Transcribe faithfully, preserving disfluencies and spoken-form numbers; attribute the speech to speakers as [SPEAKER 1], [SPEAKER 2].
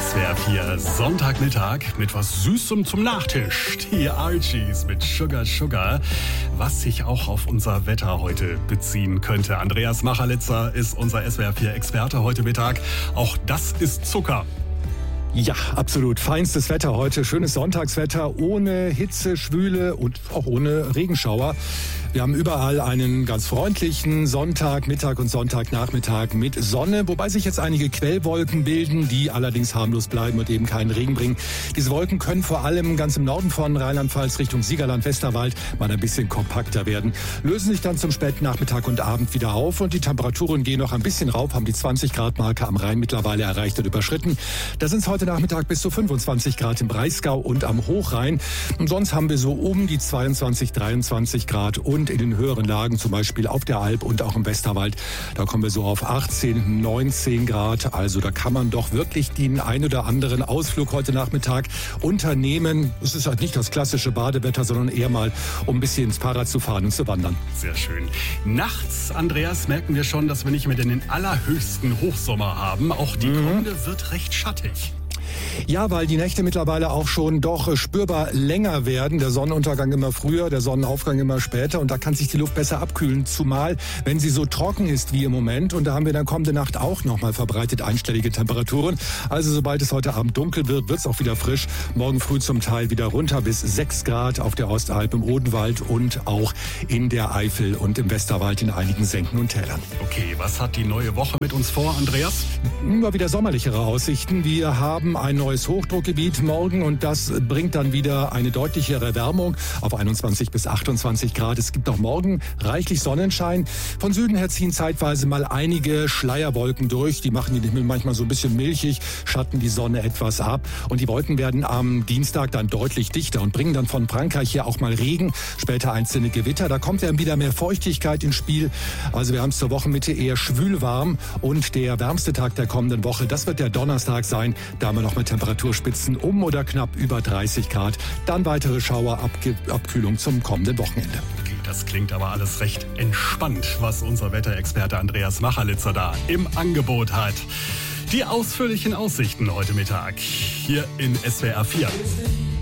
[SPEAKER 1] S W R vier Sonntagmittag mit was Süßem zum Nachtisch. Die Archies mit Sugar Sugar, was sich auch auf unser Wetter heute beziehen könnte. Andreas Machalitzer ist unser S W R vier Experte heute Mittag. Auch das ist Zucker.
[SPEAKER 2] Ja, absolut. Feinstes Wetter heute. Schönes Sonntagswetter ohne Hitze, Schwüle und auch ohne Regenschauer. Wir haben überall einen ganz freundlichen Sonntagmittag und Sonntagnachmittag mit Sonne, wobei sich jetzt einige Quellwolken bilden, die allerdings harmlos bleiben und eben keinen Regen bringen. Diese Wolken können vor allem ganz im Norden von Rheinland-Pfalz Richtung Siegerland, Westerwald mal ein bisschen kompakter werden, lösen sich dann zum späten Nachmittag und Abend wieder auf und die Temperaturen gehen noch ein bisschen rauf, haben die zwanzig Grad Marke am Rhein mittlerweile erreicht und überschritten. Da sind es heute Nachmittag bis zu fünfundzwanzig Grad im Breisgau und am Hochrhein. Und sonst haben wir so um die zweiundzwanzig, dreiundzwanzig Grad und in den höheren Lagen, zum Beispiel auf der Alp und auch im Westerwald, da kommen wir so auf achtzehn, neunzehn Grad. Also da kann man doch wirklich den ein oder anderen Ausflug heute Nachmittag unternehmen. Es ist halt nicht das klassische Badewetter, sondern eher mal, um ein bisschen ins Fahrrad zu fahren und zu wandern.
[SPEAKER 1] Sehr schön. Nachts, Andreas, merken wir schon, dass wir nicht mehr den allerhöchsten Hochsommer haben. Auch die kommende mhm. wird recht schattig.
[SPEAKER 2] Ja, weil die Nächte mittlerweile auch schon doch spürbar länger werden. Der Sonnenuntergang immer früher, der Sonnenaufgang immer später. Und da kann sich die Luft besser abkühlen. Zumal, wenn sie so trocken ist wie im Moment. Und da haben wir dann kommende Nacht auch nochmal verbreitet einstellige Temperaturen. Also sobald es heute Abend dunkel wird, wird es auch wieder frisch. Morgen früh zum Teil wieder runter bis sechs Grad auf der Ostalb, im Odenwald und auch in der Eifel und im Westerwald in einigen Senken und Tälern.
[SPEAKER 1] Okay, was hat die neue Woche mit uns vor, Andreas?
[SPEAKER 2] Immer wieder sommerlichere Aussichten. Wir haben ein neues Hochdruckgebiet morgen und das bringt dann wieder eine deutlichere Wärmung auf einundzwanzig bis achtundzwanzig Grad. Es gibt auch morgen reichlich Sonnenschein. Von Süden her ziehen zeitweise mal einige Schleierwolken durch. Die machen die Himmel manchmal so ein bisschen milchig, schatten die Sonne etwas ab. Und die Wolken werden am Dienstag dann deutlich dichter und bringen dann von Frankreich her auch mal Regen, später einzelne Gewitter. Da kommt dann wieder mehr Feuchtigkeit ins Spiel. Also wir haben es zur Wochenmitte eher schwülwarm und der wärmste Tag der kommenden Woche, das wird der Donnerstag sein. Da haben wir noch mit Temperaturspitzen um oder knapp über dreißig Grad. Dann weitere Schauerabkühlung zum kommenden Wochenende.
[SPEAKER 1] Okay, das klingt aber alles recht entspannt, was unser Wetterexperte Andreas Machalitzer da im Angebot hat. Die ausführlichen Aussichten heute Mittag hier in S W R vier.